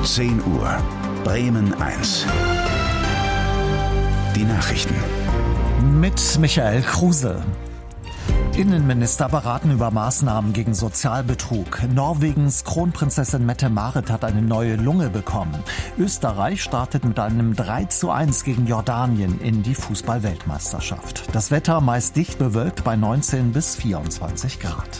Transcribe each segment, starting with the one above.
10 Uhr. Bremen 1. Die Nachrichten. Mit Michael Kruse. Innenminister beraten über Maßnahmen gegen Sozialbetrug. Norwegens Kronprinzessin Mette-Marit hat eine neue Lunge bekommen. Österreich startet mit einem 3:1 gegen Jordanien in die Fußball-Weltmeisterschaft. Das Wetter meist dicht bewölkt bei 19 bis 24 Grad.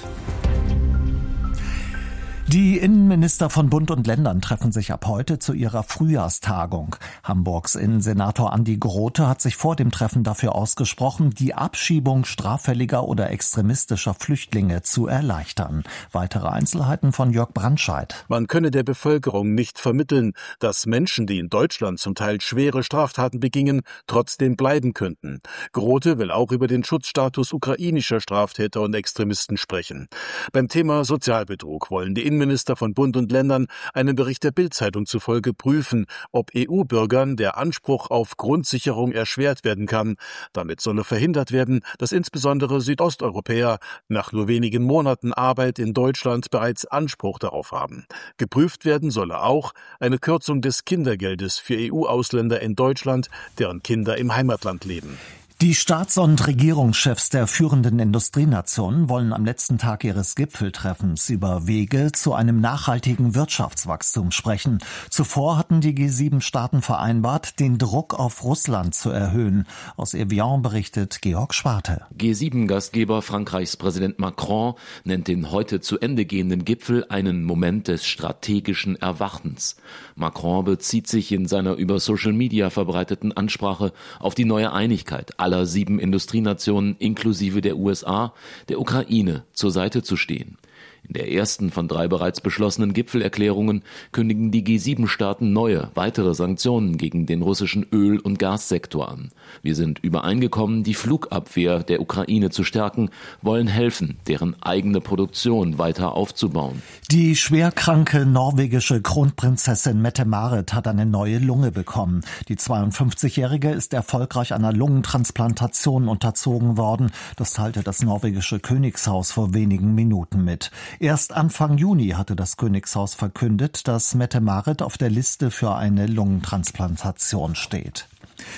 Die Innenminister von Bund und Ländern treffen sich ab heute zu ihrer Frühjahrstagung. Hamburgs Innensenator Andi Grote hat sich vor dem Treffen dafür ausgesprochen, die Abschiebung straffälliger oder extremistischer Flüchtlinge zu erleichtern. Weitere Einzelheiten von Jörg Brandscheid. Man könne der Bevölkerung nicht vermitteln, dass Menschen, die in Deutschland zum Teil schwere Straftaten begingen, trotzdem bleiben könnten. Grote will auch über den Schutzstatus ukrainischer Straftäter und Extremisten sprechen. Beim Thema Sozialbetrug wollen die Innenminister von Bund und Ländern einem Bericht der Bild-Zeitung zufolge prüfen, ob EU-Bürgern der Anspruch auf Grundsicherung erschwert werden kann. Damit solle verhindert werden, dass insbesondere Südosteuropäer nach nur wenigen Monaten Arbeit in Deutschland bereits Anspruch darauf haben. Geprüft werden solle auch eine Kürzung des Kindergeldes für EU-Ausländer in Deutschland, deren Kinder im Heimatland leben. Die Staats- und Regierungschefs der führenden Industrienationen wollen am letzten Tag ihres Gipfeltreffens über Wege zu einem nachhaltigen Wirtschaftswachstum sprechen. Zuvor hatten die G7-Staaten vereinbart, den Druck auf Russland zu erhöhen. Aus Evian berichtet Georg Schwarte. G7-Gastgeber Frankreichs Präsident Macron nennt den heute zu Ende gehenden Gipfel einen Moment des strategischen Erwachens. Macron bezieht sich in seiner über Social Media verbreiteten Ansprache auf die neue Einigkeit aller 7 Industrienationen inklusive der USA, der Ukraine zur Seite zu stehen. In der ersten von 3 bereits beschlossenen Gipfelerklärungen kündigen die G7-Staaten neue, weitere Sanktionen gegen den russischen Öl- und Gassektor an. Wir sind übereingekommen, die Flugabwehr der Ukraine zu stärken, wollen helfen, deren eigene Produktion weiter aufzubauen. Die schwerkranke norwegische Kronprinzessin Mette-Marit hat eine neue Lunge bekommen. Die 52-Jährige ist erfolgreich einer Lungentransplantation unterzogen worden. Das teilte das norwegische Königshaus vor wenigen Minuten mit. Erst Anfang Juni hatte das Königshaus verkündet, dass Mette-Marit auf der Liste für eine Lungentransplantation steht.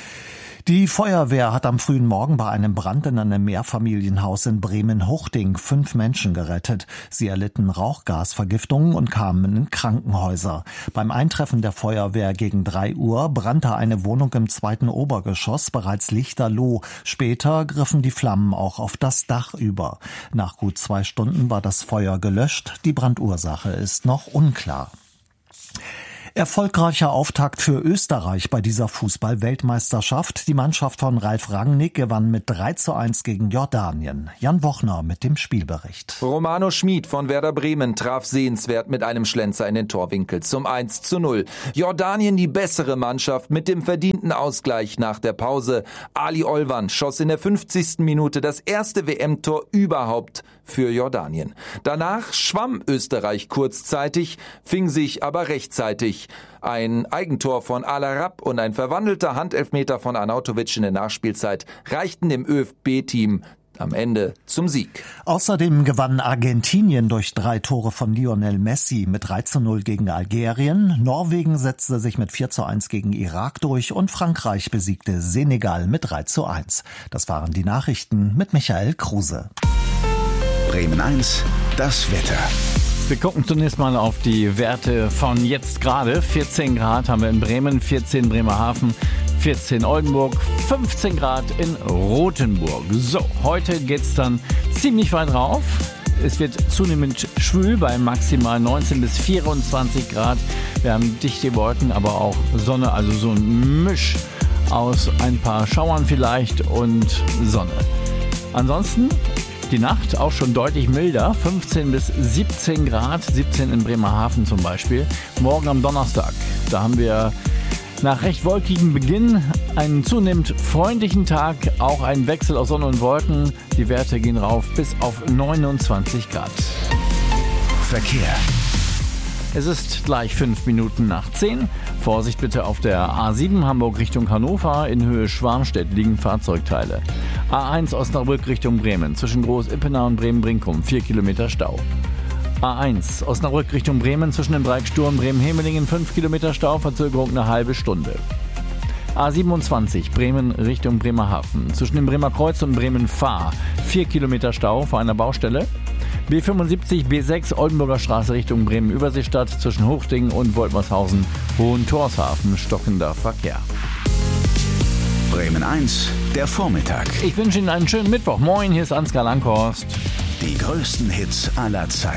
Die Feuerwehr hat am frühen Morgen bei einem Brand in einem Mehrfamilienhaus in Bremen-Huchting 5 Menschen gerettet. Sie erlitten Rauchgasvergiftungen und kamen in Krankenhäuser. Beim Eintreffen der Feuerwehr gegen 3 Uhr brannte eine Wohnung im 2. Obergeschoss bereits lichterloh. Später griffen die Flammen auch auf das Dach über. Nach gut 2 Stunden war das Feuer gelöscht. Die Brandursache ist noch unklar. Erfolgreicher Auftakt für Österreich bei dieser Fußball-Weltmeisterschaft. Die Mannschaft von Ralf Rangnick gewann mit 3:1 gegen Jordanien. Jan Wochner mit dem Spielbericht. Romano Schmid von Werder Bremen traf sehenswert mit einem Schlenzer in den Torwinkel zum 1:0. Jordanien die bessere Mannschaft mit dem verdienten Ausgleich nach der Pause. Ali Olvan schoss in der 50. Minute das erste WM-Tor überhaupt für Jordanien. Danach schwamm Österreich kurzzeitig, fing sich aber rechtzeitig. Ein Eigentor von Al-Arab und ein verwandelter Handelfmeter von Arnautovic in der Nachspielzeit reichten dem ÖFB-Team am Ende zum Sieg. Außerdem gewann Argentinien durch 3 Tore von Lionel Messi mit 3:0 gegen Algerien. Norwegen setzte sich mit 4:1 gegen Irak durch und Frankreich besiegte Senegal mit 3:1. Das waren die Nachrichten mit Michael Kruse. Bremen 1, das Wetter. Wir gucken zunächst mal auf die Werte von jetzt gerade. 14 Grad haben wir in Bremen, 14 Bremerhaven, 14 Oldenburg, 15 Grad in Rothenburg. So, heute geht's dann ziemlich weit rauf. Es wird zunehmend schwül bei maximal 19 bis 24 Grad. Wir haben dichte Wolken, aber auch Sonne, also so ein Misch aus ein paar Schauern vielleicht und Sonne. Ansonsten die Nacht auch schon deutlich milder, 15 bis 17 Grad, 17 in Bremerhaven zum Beispiel. Morgen am Donnerstag, da haben wir nach recht wolkigem Beginn einen zunehmend freundlichen Tag, auch ein Wechsel aus Sonne und Wolken. Die Werte gehen rauf bis auf 29 Grad. Verkehr. Es ist gleich 5 Minuten nach 10. Vorsicht bitte auf der A7 Hamburg Richtung Hannover. In Höhe Schwarmstedt liegen Fahrzeugteile. A1 Osnabrück Richtung Bremen. Zwischen Groß-Ippenau und Bremen-Brinkum 4 Kilometer Stau. A1 Osnabrück Richtung Bremen zwischen dem Dreieck Sturm Bremen-Hemelingen 5 Kilometer Stau, Verzögerung eine halbe Stunde. A27 Bremen Richtung Bremerhaven zwischen dem Bremer Kreuz und Bremen-Fahr 4 Kilometer Stau vor einer Baustelle. B75 B6 Oldenburger Straße Richtung Bremen-Überseestadt zwischen Hochding und Woltmershausen Hohentorshafen stockender Verkehr. Bremen 1, der Vormittag. Ich wünsche Ihnen einen schönen Mittwoch. Moin, hier ist Ansgar Langhorst. Die größten Hits aller Zeiten.